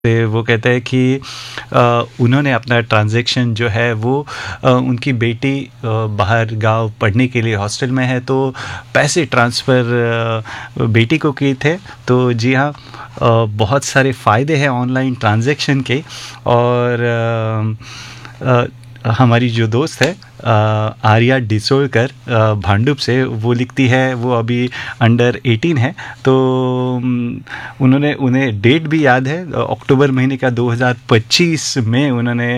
वो कहते हैं कि उन्होंने अपना ट्रांज़ैक्शन जो है वो उनकी बेटी बाहर गाँव पढ़ने के लिए हॉस्टल में है, तो पैसे ट्रांसफ़र बेटी को किए थे। तो जी हाँ, बहुत सारे फ़ायदे हैं ऑनलाइन ट्रांज़ैक्शन के। और हमारी जो दोस्त है आर्या डिसोलकर भांडुप से, वो लिखती है, वो अभी अंडर 18 है। तो उन्हें डेट भी याद है, अक्टूबर महीने का 2025 में उन्होंने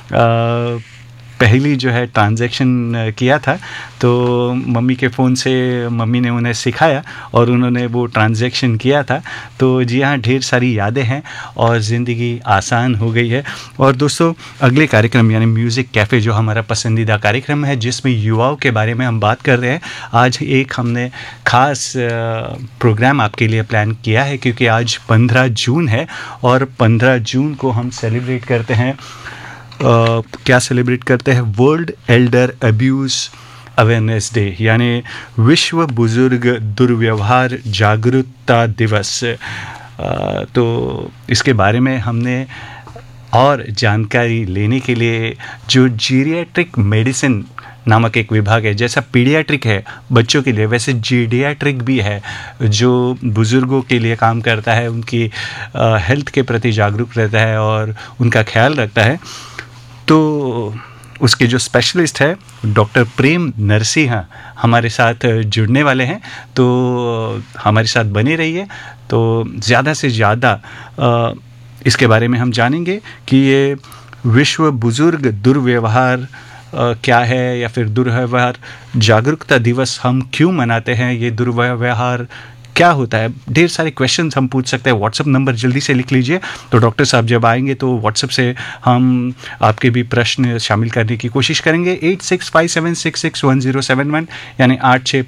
पहली जो है ट्रांजैक्शन किया था। तो मम्मी के फ़ोन से मम्मी ने उन्हें सिखाया और उन्होंने वो ट्रांजैक्शन किया था। तो जी हाँ, ढेर सारी यादें हैं और ज़िंदगी आसान हो गई है। और दोस्तों, अगले कार्यक्रम यानी म्यूज़िक कैफ़े जो हमारा पसंदीदा कार्यक्रम है, जिसमें युवाओं के बारे में हम बात कर रहे हैं, आज एक हमने ख़ास प्रोग्राम आपके लिए प्लान किया है, क्योंकि आज 15 जून है और 15 जून को हम सेलिब्रेट करते हैं क्या सेलिब्रेट करते हैं, world Elder abuse awareness day, यानी विश्व बुजुर्ग दुर्व्यवहार जागरूकता दिवस। तो इसके बारे में हमने और जानकारी लेने के लिए जो जीरियाट्रिक मेडिसिन नामक एक विभाग है, जैसा पीडियाट्रिक है बच्चों के लिए, वैसे जीडियाट्रिक भी है जो बुज़ुर्गों के लिए काम करता है, उनकी हेल्थ के प्रति जागरूक रहता है और उनका ख्याल रखता है। तो उसके जो स्पेशलिस्ट है डॉक्टर प्रेम नरसिंह हमारे साथ जुड़ने वाले हैं, तो हमारे साथ बने रहिए। तो ज़्यादा से ज़्यादा इसके बारे में हम जानेंगे कि ये विश्व बुजुर्ग दुर्व्यवहार क्या है, या फिर दुर्व्यवहार जागरूकता दिवस हम क्यों मनाते हैं, ये दुर्व्यवहार क्या होता है। ढेर सारे क्वेश्चंस हम पूछ सकते हैं। व्हाट्सएप नंबर जल्दी से लिख लीजिए। तो डॉक्टर साहब जब आएंगे तो व्हाट्सएप से हम आपके भी प्रश्न शामिल करने की कोशिश करेंगे। 8657661071 यानी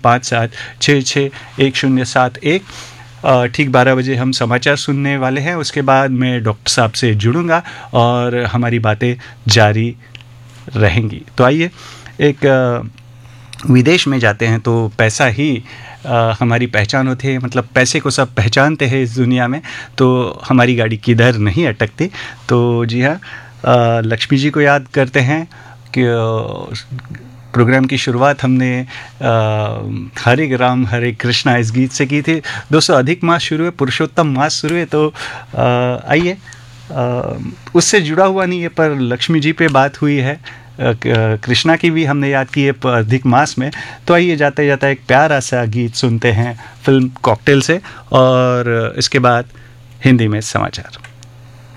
8657661071। ठीक 12 बजे हम समाचार सुनने वाले हैं। उसके बाद मैं डॉक्टर साहब से जुड़ूंगा और हमारी बातें जारी रहेंगी। तो आइए, एक विदेश में जाते हैं तो पैसा ही हमारी पहचान होती है, मतलब पैसे को सब पहचानते हैं इस दुनिया में, तो हमारी गाड़ी किधर नहीं अटकती। तो जी हाँ, लक्ष्मी जी को याद करते हैं कि प्रोग्राम की शुरुआत हमने हरे राम हरे कृष्णा इस गीत से की थी। दोस्तों, अधिक मास शुरू है, पुरुषोत्तम मास शुरू है, तो आइए, उससे जुड़ा हुआ नहीं है पर लक्ष्मी जी पे बात हुई है, कृष्णा की भी हमने याद की है अधिक मास में। तो आइए, जाते जाते एक प्यारा सा गीत सुनते हैं फिल्म कॉकटेल से, और इसके बाद हिंदी में समाचार।